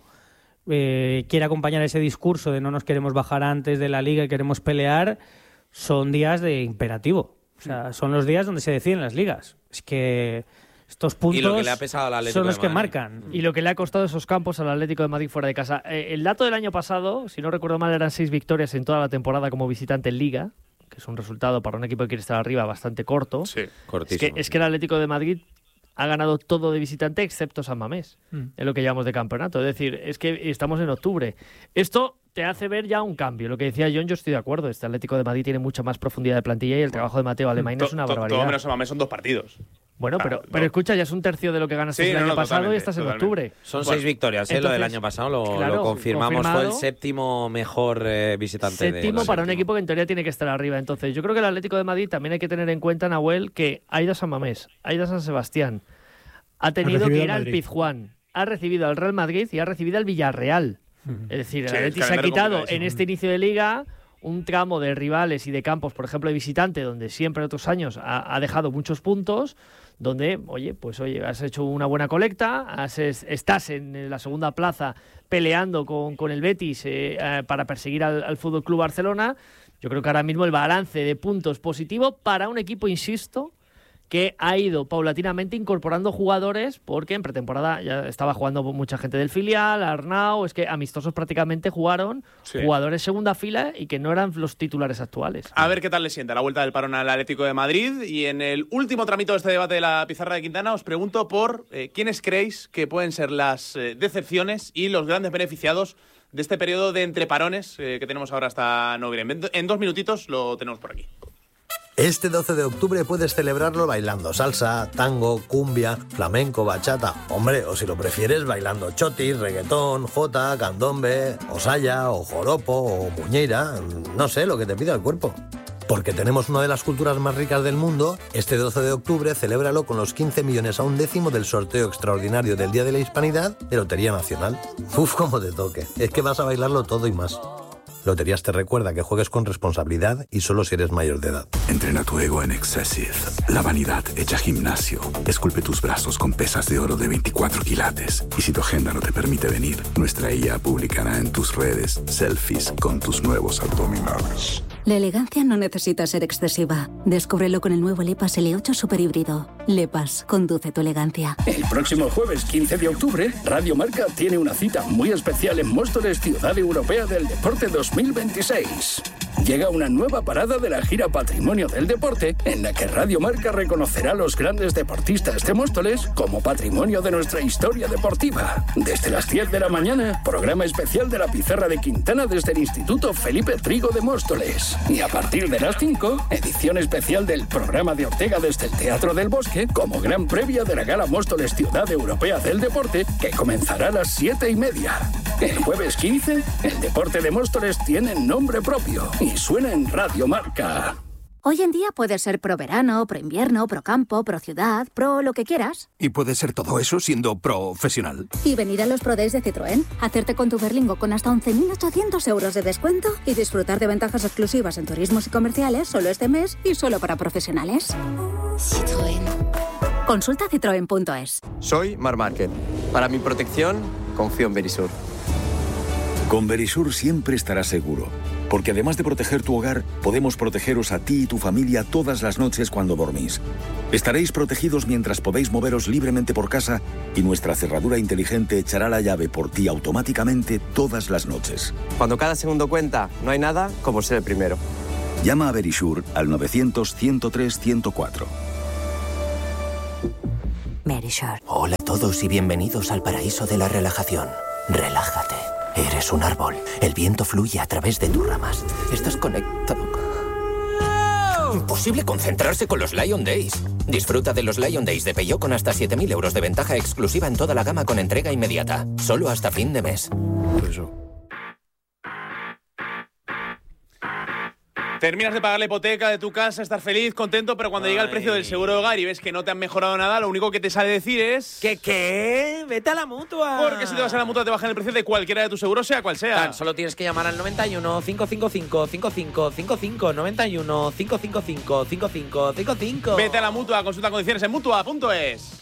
eh, quiere acompañar ese discurso de no nos queremos bajar antes de la Liga y queremos pelear, son días de imperativo. O sea, son los días donde se deciden las ligas. Es que estos puntos y lo que le ha pesado al Atlético son los de que Madrid. marcan. Y lo que le ha costado esos campos al Atlético de Madrid fuera de casa. Eh, el dato del año pasado, si no recuerdo mal, eran seis victorias en toda la temporada como visitante en Liga, que es un resultado para un equipo que quiere estar arriba bastante corto. Sí, cortísimo. Es que, es que el Atlético de Madrid ha ganado todo de visitante excepto San Mamés, mm. en lo que llamamos de campeonato. Es decir, es que estamos en octubre. Esto te hace ver ya un cambio. Lo que decía John, yo estoy de acuerdo. Este Atlético de Madrid tiene mucha más profundidad de plantilla y el trabajo de Mateo Alemán es una barbaridad. Todo menos San Mamés son dos partidos. Bueno, pero, pero escucha, ya es un tercio de lo que ganaste sí, el no, año no, pasado y estás en octubre. Son bueno, seis victorias, ¿eh? Entonces, lo del año pasado lo, claro, lo confirmamos. confirmado. Fue el séptimo mejor eh, visitante. Séptimo de para un equipo que en teoría tiene que estar arriba. Entonces, yo creo que el Atlético de Madrid también hay que tener en cuenta, Nahuel, que ha ido a San Mamés, ha ido a San Sebastián, ha tenido que ir al Pizjuán, ha recibido al Real Madrid y ha recibido al Villarreal. Uh-huh. Es decir, el sí, Atlético se ha quitado en este inicio de Liga un tramo de rivales y de campos, por ejemplo, de visitante, donde siempre en otros años ha, ha dejado muchos puntos, donde, oye, pues oye, has hecho una buena colecta, has, estás en la segunda plaza peleando con, con el Betis eh, eh, para perseguir al, al F C Barcelona. Yo creo que ahora mismo el balance de puntos positivo para un equipo, insisto, que ha ido paulatinamente incorporando jugadores, porque en pretemporada ya estaba jugando mucha gente del filial, Arnau, es que amistosos prácticamente jugaron sí. jugadores segunda fila y que no eran los titulares actuales. A ver qué tal le sienta la vuelta del parón al Atlético de Madrid. Y en el último tramito de este debate de la pizarra de Quintana os pregunto por eh, quiénes creéis que pueden ser las eh, decepciones y los grandes beneficiados de este periodo de entreparones eh, que tenemos ahora hasta noviembre. En dos minutitos lo tenemos por aquí. Este doce de octubre puedes celebrarlo bailando salsa, tango, cumbia, flamenco, bachata. Hombre, o si lo prefieres, bailando chotis, reggaetón, jota, candombe, o saya, o joropo, o muñeira. No sé, lo que te pida el cuerpo. Porque tenemos una de las culturas más ricas del mundo, este doce de octubre celébralo con los quince millones a un décimo del sorteo extraordinario del Día de la Hispanidad de Lotería Nacional. Uf, cómo te toque. Es que vas a bailarlo todo y más. Loterías te recuerda que juegues con responsabilidad y solo si eres mayor de edad. Entrena tu ego en Excessive. La vanidad hecha gimnasio. Esculpe tus brazos con pesas de oro de veinticuatro quilates. Y si tu agenda no te permite venir, nuestra I A publicará en tus redes selfies con tus nuevos abdominales. La elegancia no necesita ser excesiva. Descúbrelo con el nuevo Lepas L ocho Super Híbrido. Lepas, conduce tu elegancia. El próximo jueves quince de octubre, Radio Marca tiene una cita muy especial en Móstoles, Ciudad Europea del Deporte dos mil veintiséis. Llega una nueva parada de la gira Patrimonio del Deporte, en la que Radio Marca reconocerá a los grandes deportistas de Móstoles como patrimonio de nuestra historia deportiva. Desde las diez de la mañana, programa especial de la pizarra de Quintana desde el Instituto Felipe Trigo de Móstoles. Y a partir de las cinco, edición especial del programa de Ortega desde el Teatro del Bosque, como gran previa de la Gala Móstoles Ciudad Europea del Deporte, que comenzará a las siete y media. El jueves quince, el deporte de Móstoles tiene nombre propio y suena en Radio Marca. Hoy en día puedes ser pro verano, pro invierno, pro campo, pro ciudad, pro lo que quieras. Y puedes ser todo eso siendo profesional. Y venir a los Pro Days de Citroën, hacerte con tu Berlingo con hasta once mil ochocientos euros de descuento y disfrutar de ventajas exclusivas en turismos y comerciales solo este mes y solo para profesionales. Citroën. Consulta citroen punto es. Soy Mar Márquez. Para mi protección, confío en Verisur. Con Verisur siempre estarás seguro, porque además de proteger tu hogar, podemos protegeros a ti y tu familia todas las noches cuando dormís. Estaréis protegidos mientras podéis moveros libremente por casa y nuestra cerradura inteligente echará la llave por ti automáticamente todas las noches. Cuando cada segundo cuenta, no hay nada como ser el primero. Llama a Verisur al novecientos, ciento tres, ciento cuatro. Verisur. Hola a todos y bienvenidos al paraíso de la relajación. Relájate. Eres un árbol. El viento fluye a través de tus ramas. Estás conectado. Imposible concentrarse con los Lion Days. Disfruta de los Lion Days de Peugeot con hasta siete mil euros de ventaja exclusiva en toda la gama con entrega inmediata. Solo hasta fin de mes. Eso. Terminas de pagar la hipoteca de tu casa, estás feliz, contento, pero cuando Ay. llega el precio del seguro de hogar y ves que no te han mejorado nada, lo único que te sale decir es... ¿Qué qué? Vete a la Mutua. Porque si te vas a la Mutua te bajan el precio de cualquiera de tus seguros, sea cual sea. Tan solo tienes que llamar al noventa y uno, cinco cinco cinco, cinco cinco cinco cinco, noventa y uno, cinco cinco cinco, cinco cinco cinco cinco. Vete a la Mutua, consulta condiciones en mutua punto es.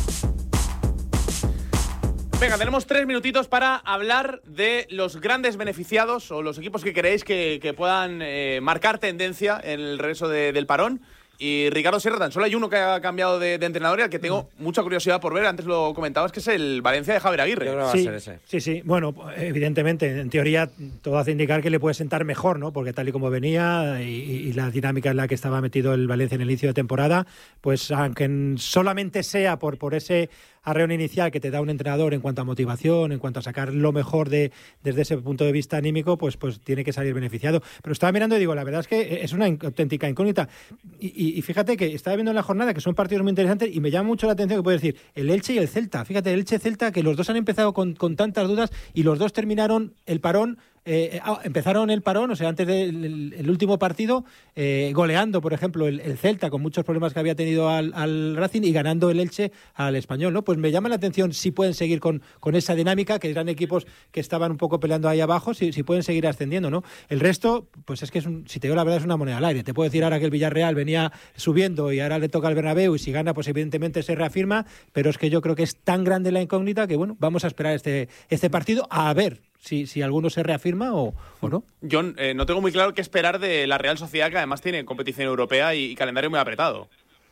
Venga, tenemos tres minutitos para hablar de los grandes beneficiados o los equipos que creéis que, que puedan eh, marcar tendencia en el regreso de, del parón. Y Ricardo Sierra, tan solo hay uno que ha cambiado de, de entrenador y al que tengo mucha curiosidad por ver. Antes lo comentabas, que es el Valencia de Javier Aguirre. Yo creo que va sí, a ser ese. Sí, sí. Bueno, evidentemente, en teoría, todo hace indicar que le puede sentar mejor, ¿no? Porque tal y como venía y, y la dinámica en la que estaba metido el Valencia en el inicio de temporada, pues aunque solamente sea por, por ese arreón inicial que te da un entrenador en cuanto a motivación, en cuanto a sacar lo mejor de desde ese punto de vista anímico, pues, pues tiene que salir beneficiado. Pero estaba mirando y digo, la verdad es que es una auténtica incógnita. Y, y, y fíjate que estaba viendo en la jornada que son partidos muy interesantes y me llama mucho la atención que puedes decir el Elche y el Celta. Fíjate, el Elche-Celta, que los dos han empezado con, con tantas dudas y los dos terminaron el parón. Eh, ah, empezaron el parón, o sea, antes del el, el último partido, eh, goleando, por ejemplo, el, el Celta, con muchos problemas que había tenido al, al Racing, y ganando el Elche al Español, ¿no? Pues me llama la atención si pueden seguir con, con esa dinámica, que eran equipos que estaban un poco peleando ahí abajo, si, si pueden seguir ascendiendo, ¿no? El resto, pues es que, es un, si te digo la verdad, es una moneda al aire. Te puedo decir ahora que el Villarreal venía subiendo y ahora le toca al Bernabéu, y si gana, pues evidentemente se reafirma, pero es que yo creo que es tan grande la incógnita que, bueno, vamos a esperar este, este partido a ver Si, si alguno se reafirma o, o no. John, eh, no tengo muy claro qué esperar de la Real Sociedad, que además tiene competición europea y, y calendario muy apretado.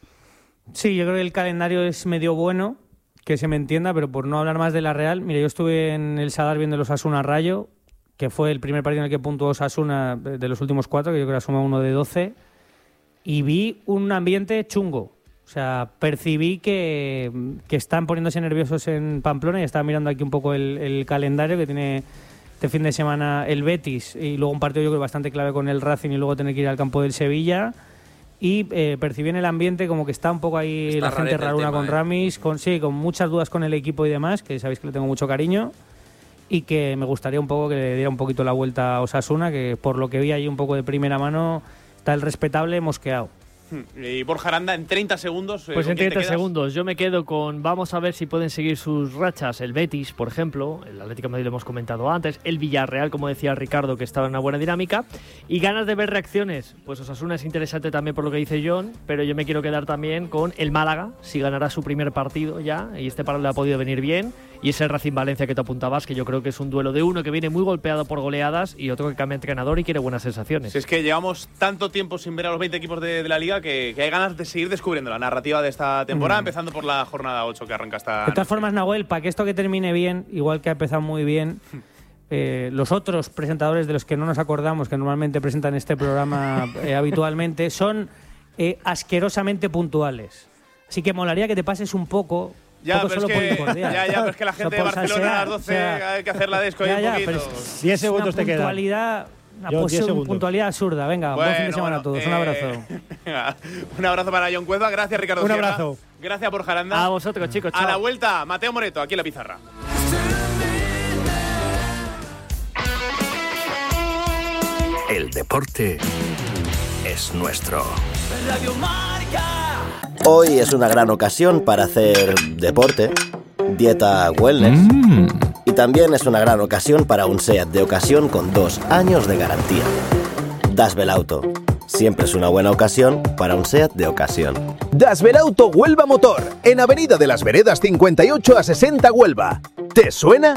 Sí, yo creo que el calendario es medio bueno, que se me entienda, pero por no hablar más de la Real, mira, yo estuve en el Sadar viendo el Osasuna Rayo, que fue el primer partido en el que puntuó Osasuna de los últimos cuatro, que yo creo que suma uno de doce, y vi un ambiente chungo. O sea, percibí que, que están poniéndose nerviosos en Pamplona, y estaba mirando aquí un poco el, el calendario que tiene este fin de semana el Betis, y luego un partido yo creo bastante clave con el Racing, y luego tener que ir al campo del Sevilla. Y eh, percibí en el ambiente como que está un poco ahí está la gente raruna con eh. Ramis, con, sí, con muchas dudas con el equipo y demás, que sabéis que le tengo mucho cariño, y que me gustaría un poco que le diera un poquito la vuelta a Osasuna, que por lo que vi ahí un poco de primera mano está el respetable mosqueado. Y Borja Aranda, en treinta segundos. Pues en treinta segundos. Yo me quedo con, vamos a ver si pueden seguir sus rachas. El Betis, por ejemplo, el Atlético de Madrid lo hemos comentado antes, el Villarreal, como decía Ricardo, que estaba en una buena dinámica, y ganas de ver reacciones. Pues Osasuna es interesante también por lo que dice John, pero yo me quiero quedar también con el Málaga, si ganará su primer partido ya, y este parón le ha podido venir bien, y ese Racing Valencia que te apuntabas, que yo creo que es un duelo de uno que viene muy golpeado por goleadas y otro que cambia entrenador y quiere buenas sensaciones. Si es que llevamos tanto tiempo sin ver a los veinte equipos de, de la Liga que, que hay ganas de seguir descubriendo la narrativa de esta temporada, mm. empezando por la jornada ocho que arranca esta... De todas formas, Nahuel, para que esto que termine bien, igual que ha empezado muy bien, eh, los otros presentadores de los que no nos acordamos, que normalmente presentan este programa eh, habitualmente, son eh, asquerosamente puntuales. Así que molaría que te pases un poco... Ya, pero es que, ya, ya, pero es que la gente de Barcelona salsear, a las doce, o sea, hay que hacer la desco ya, ya, un poquito. diez segundos te quedan. Puntualidad, una Yo, puntualidad absurda. Venga, bueno, buen fin de semana bueno, a todos. Eh, un abrazo. Un abrazo para John Cueva. Gracias, Ricardo Un Sierra. abrazo. Gracias por Jaranda. A vosotros, chicos. A chao. la vuelta, Mateo Moreto, aquí en la pizarra. El deporte es nuestro. Radio Marca. Hoy es una gran ocasión para hacer deporte, dieta wellness, mm. y también es una gran ocasión para un SEAT de ocasión con dos años de garantía. Das Belauto. siempre es una buena ocasión para un SEAT de ocasión. Dasverauto Huelva Motor, en Avenida de las Veredas cincuenta y ocho a sesenta Huelva. ¿Te suena?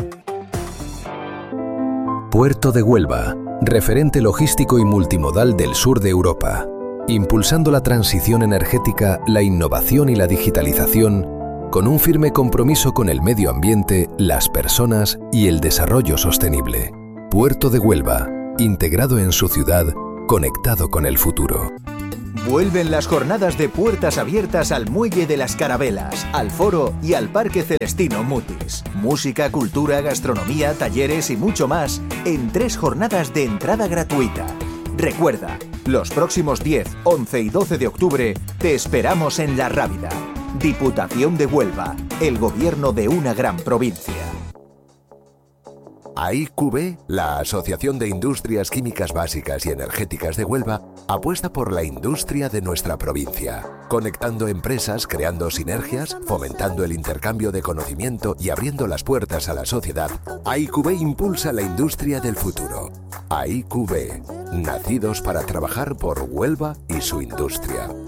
Puerto de Huelva, referente logístico y multimodal del sur de Europa, impulsando la transición energética, la innovación y la digitalización, con un firme compromiso con el medio ambiente, las personas y el desarrollo sostenible. Puerto de Huelva, integrado en su ciudad, conectado con el futuro. Vuelven las jornadas de puertas abiertas al Muelle de las Carabelas, al Foro y al Parque Celestino Mutis. Música, cultura, gastronomía, talleres y mucho más en tres jornadas de entrada gratuita. Recuerda, los próximos diez, once y doce de octubre te esperamos en La Rábida. Diputación de Huelva, el gobierno de una gran provincia. A I Q B, la Asociación de Industrias Químicas Básicas y Energéticas de Huelva, apuesta por la industria de nuestra provincia, conectando empresas, creando sinergias, fomentando el intercambio de conocimiento y abriendo las puertas a la sociedad. A I Q B impulsa la industria del futuro. A I Q B, nacidos para trabajar por Huelva y su industria.